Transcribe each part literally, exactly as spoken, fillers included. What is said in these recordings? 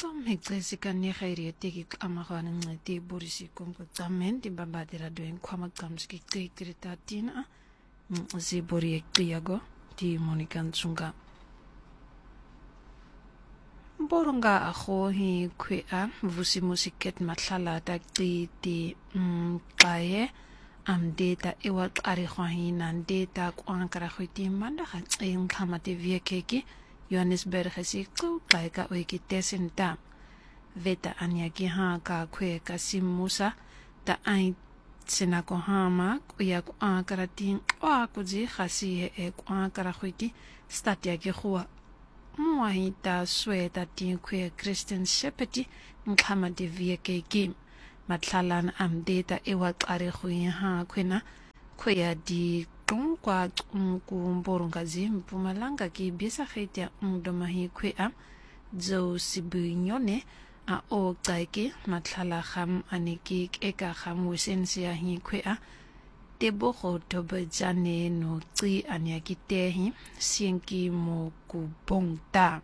Som hegcesika nehayrietiki amahwana ncedi burisi komkotamenti babadira doen kwamakamski tikritatina zibori ektiago di monikansunga boronga aho hi kwea vusi musiket matlala takti ti qaye am data ewat arihwahi nan data kwankara khwiti manda khatsin khamate viekeki Johannesburg si ku kaika oiki tesinta veta anyaki ha ka kwe kasim musa ta ai sinako hama kuya ku akaratin wa kuji khasi e ku akara khwiti stat yaki khuwa muahi ta sweta tin kwe Christian Shepherd nkhama de viekeki matlalan am data ewa qare khuyi ha kwena kweya di kwa kumborongazi Mpumalanga ki bisa khete undoma hi kwea zo sibunyone a o taiki mathala kham aniki eka kham wisensia hi kwea tebo go tobejane no tsi anyaki tehi sienki mo kubongta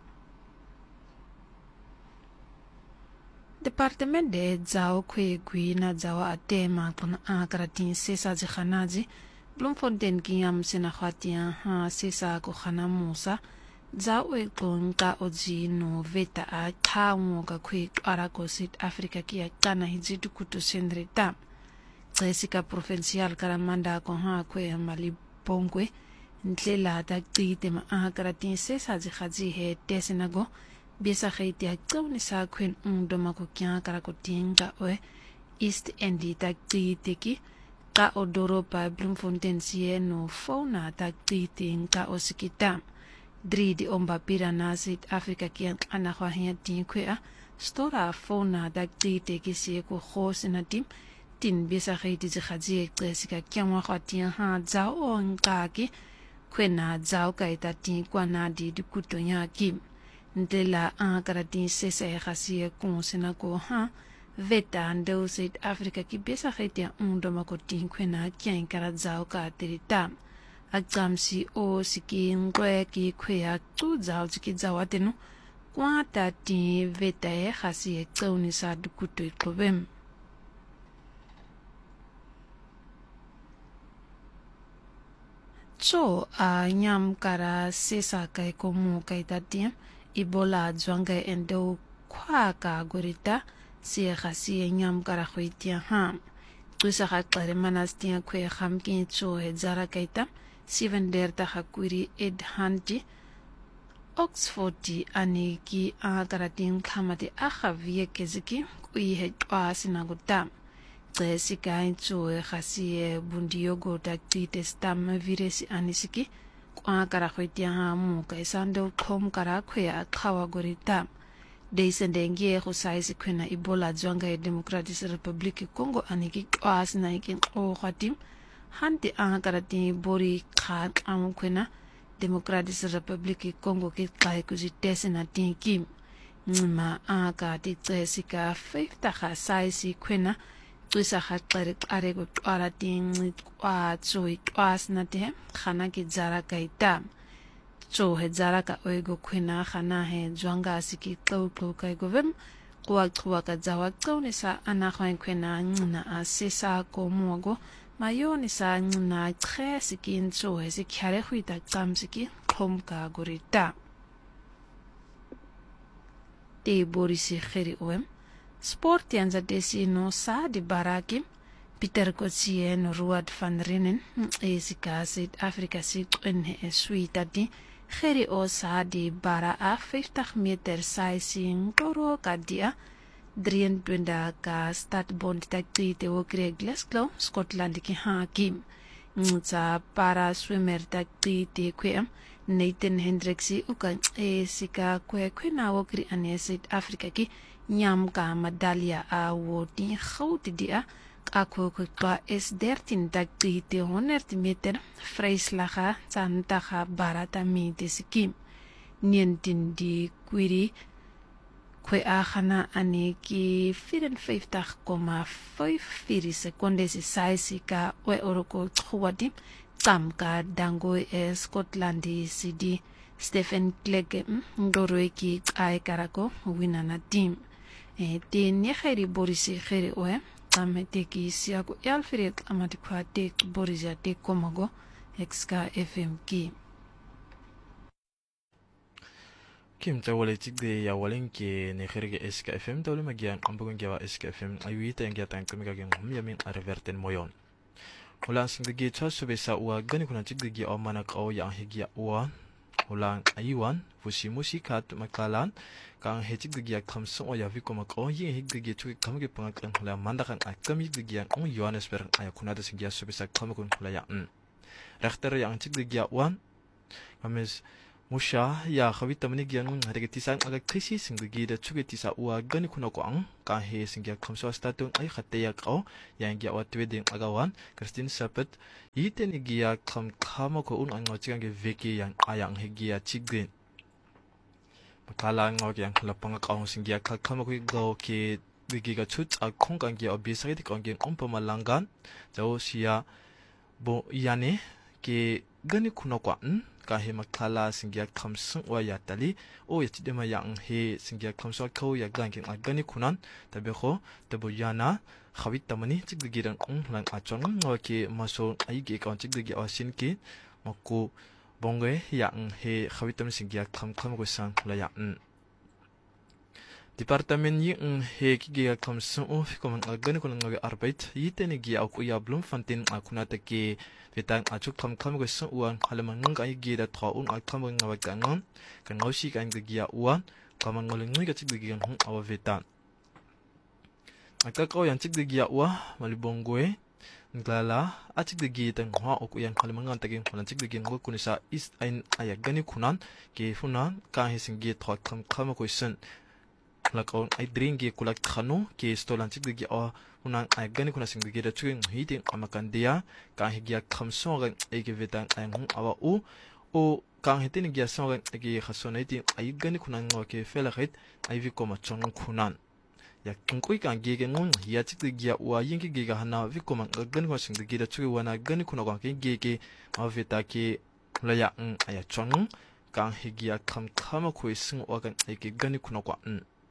Departement de zao kwe gwina zao atema puna akaratin sesa zikhanazi Bloemfontein kiyam sina khwatia ha sisa ko khana musa za o iqonqa oji no veta a thawo ka khwi ara ko South Africa ki kana hijitu kutu sendreta Jessica provincial karamanda ko ha khwe mali bongwe ndlela ta qite ma akaratin sesa ji khaji he tesinago bisa khiti a qawni sa khwen undoma ko kya kara ko tinga o East End ta qite ki ka odoropa Bloemfontein sieno fauna ta titing ka osikita dridi omba pirana South Africa ki ana khwa hiya tin khwea stora fauna ta tite ki sie ko khosina tim tin bisa khiti ji khaji exesika kyamwa khwatia ha zao onka ki khwena zao ka ita tin kwana di dikuto nya ki ndela a karati sese khasi ko sina ko ha Veta ndo South Africa ki bisa khete undoma ko tinkhwena kyan kara zao ka terita agzamsi o siki ngwe ki khwea tu zao ki zawatenu kwata ti veta e khasi e tsoni sa dukuto iqobem so a nyam kara sesa kai ko mu kai tatim ibola zwanga endo kwa ka gorita si khasi nyam kara khwitia ham tusa kha qare manastia khwe kham ki cho he zara kaita seven der ta khakuri ed hanti Oxford ani ki a karatin khamati a khavie keziki kui he twasina gutam Jessica cho he khasi bundiogo ta tite stam viresi anisiki kwa kara khwitia ham ka isando khom kara khwe a khawa gorita Deisendenge go saisi kwena Ebola zwanga e Democratic Republic Congo aniki kwas na ikin o khatim hanti angarati bori kha am kwena Democratic Republic Congo ki kai kuzi tesina tinki nima aka ti tsesika fifta kha saisi kwena twisa kha qare qare go twara tin kwa tsoi kwas na te khana ki zara kaita So he zara ka oigo kwena khana he zwanga siki tlo tlo kai govem kwa kwa ka zawa tsone sa ana khwain kwena ngina a sesa ko muago mayoni sa ngina tre siki nso he sikhare khwita tsam siki khom ka gorita te borisi kheri oem sport yanza desi no sa di baraki Peter Kotsien Ruad van Renen e sika South Africa si twenne e suitati Kheri o saadi bara a fiftig meter saising toro kadia drieëntwintig ka stadbond taktite o Craig Glasgow Scotland ki hakim ngza para swimmer taktite kwem Nathan Hendricks uka e sika kwe kwena o kri ane South Africa ki nyam ka medalia a woti goud dia Ako kwa is dertien taktite honderd meter vrijslaga zantaga barata mitisikim nineteen di kwiri kwe agana aneki vierenvijftig komma vijf secondes saisi ka we oroko tkhwadi tamka dango e Scotland cd Stephen Kleke ngorwe ki ay karako wina na team e te ne khairi borisi khairi oe amete ki siago alfred amati kwa te borisi te komago exka fm ki Kim tawale tigde ya walen ke ne khairi S K F M tawle magian ambugon gawa S K F M ayuita yang gatan kamiga gen yamin arverten moyon ulang sing de cha subesa wa gani kuna tigde gi amana qaw ya higia wa ulang ayuan fusi musikat makalan kang hecik de gi khamso ya vi koma qaw yi hig de chu kamge pangaklan hula mandakan akami de gi on yohanes ber ay kuna de sing ya subesa kamakun hula ya rechter yang tig de gi wan kames Musha ya khawita mani gyan ng harige tisang aga krisi sing gi da chuge tisa wa gani kuna ko ang ka he sing ya khamso statun ay khatte ya qaw yang gi awat weding agawan Christine Sapet yiten gi ya kham khama ko un ang chigang ge veki yang ayang he gi ya chigden makala ng yang lapang qaw sing ya khama ko go ke gi ga chut a khong kang gi obisari dik ang ge ompa malangan jaw sia bo yane ke gani kuna ko an ka he makala singya khamsung wa ya tali o ya chidema yang he singya khamso kho ya ganking agani kunan tabe kho tabo yana khawit tamani chiggi ran ong lang achon ngo ke maso ai ge kaun chiggi asin ke mako bongwe yang he khawit tam singya kham kham ko sang la ya Departement yi ng he ki ge khamsung o fi ko man agani kunan ngo arbeit yitene gi au ya blum fantin akuna ta ke Vitang achuk tham tham ko sun uan halaman ng ai gi da tho un ak tham ng wa kangon kan ngosi kan ge ya uan kamang ngol ngi ga chig ge hong awa vetan aka ko yan chig ge ya uwa malibongwe nglala achig ge tang ha ok yan halaman ngan tagin holan chig ge ngo kunisa is ain aya gani kunan ke funan ka hising ge tho tham tham ko sun lakon ai drink ge kulak khano ke stolan chig ge a unang ay gani kuna sing ge da chuing hiting amakan dia ka higia khamso ga ege vetang ay hung awa u o ka hitin ge so ga ege khasona ti ay gani kuna ngo ke fela khit ay vi koma chong kunan ya kungkoi ka ge ge ngun ya chik ge wa yin ge ga hana vi koma gani kuna sing ge da chuing wana gani kuna ga ke ge ge ma veta ke la ya ng ay chong ka higia kham khama ko sing wa ga ege gani kuna kwa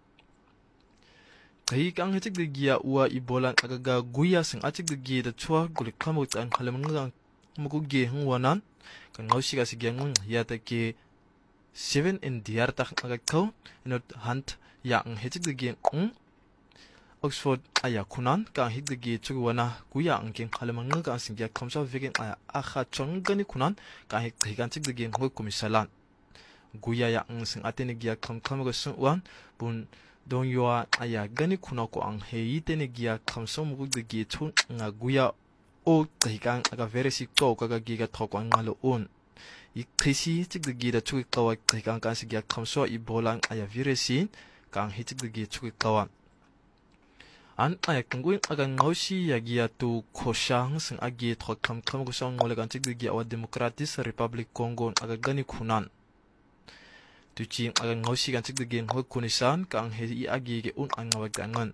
Kai kang hecik de gia ua ibolan agaga guya sing acik de gia da chua gulik kamut ang halamangang muku ge hungwanan kan ngausi kasi giangun ya ta ke seven in diar tak aga kau inot hunt ya ang hecik de gia ng Oxford aya kunan kang hik de gia chugwana guya ang king halamangang sing gia kamsa vegin aya akha chong gani kunan kang hik higan cik de gia ngoi komisalan guya ya ang sing atene gia kam kamaga sung wan bun Don yoa aya gani kuna ko ang he yitene gia khamso mugug de gi chun nga guya o kahikang aga veresi ko kaga giga thok ang ngalo on i khisi chik de gi da chu kawa kahikang ka si gia khamso i bolang aya veresi kang he chik de gi chu kawa an aya kangui aga ngausi ya gia tu khoshang sing agi thok kham kham ko song ngole kan chik de gi awa democratic republic congo aga gani kunan Tuci aga ngosi kan chik de gen ho kunisan kang he i agi ge un ang wa gangan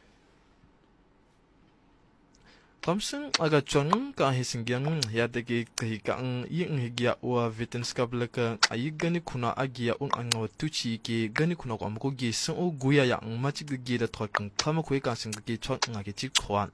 Kamsung aga chong ka he singyang ya de ge kai kang ying he gya wa vitens kablaka ayi gani kuna agi ya un ang wa tuci ke gani kuna ko amko ge sun o guya ya ang ma chik de ge da thok kang kama ko ka sing ge chong nga ge chik khwan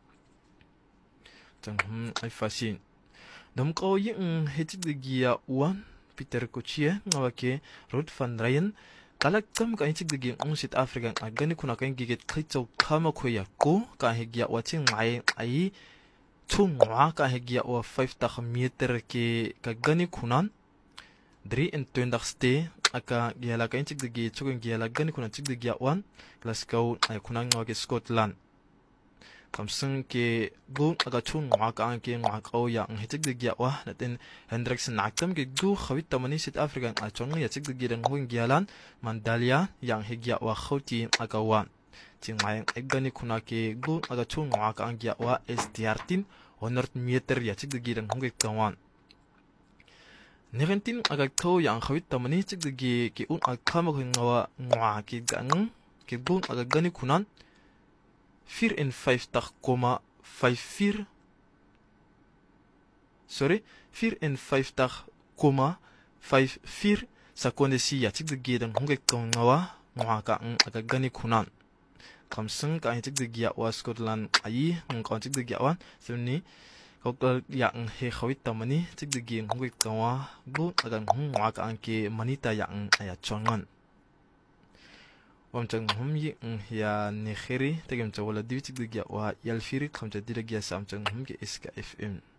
Tang hum ai fasin Dam ko ying he chik de ge ya wan Peter Kuchie ngawake Ruth van Ryan kalak kam ka chik de ging ong sit Africa agani kuna kan giget khaichau khama khoya ko ka hegia watching mai ai chung wa ka hegia wa five ta meter ke ka gani kunan dri en twendagste aka giala ka chik de gi chugun giala gani kuna chik de gia wan Glasgow ai kuna ngawake Scotland Kamsung ke gu aga chung wa ka ang ke ngwa ka ya ang hecik de gia wa natin Hendrickson naktam ke gu khawit tamani South Africa a chong ya chik de gi dang hung gialan mandalia yang hegia wa khawti aga wan chingmai egani kuna ke gu aga chung wa ka ang gia wa S D R tin honor meter ya chik de gi dang hung ka wan nineteen aga tho yang khawit tamani chik de gi ke un aga khama ngwa ngwa ke gang ke gu aga gani kunan vierenvijftig komma vijfenveertig sorry vierenvijftig komma vijfenveertig sa konde si ya tik de gidan hunge tong ngawa ngwa ka ang aga gani kunan kam sung ka tik de gia wa Scotland ai ng kon tik de gia wan semni ko ya ang he khawit tamani tik de gi hunge tongwa bu aga ngwa ka ang ke manita ya ang aya chongan wam chang hum yi ng ya ne khiri tegem chawala di tik de gia wa yal firi kam cha dire gia sam chang hum ke iska fm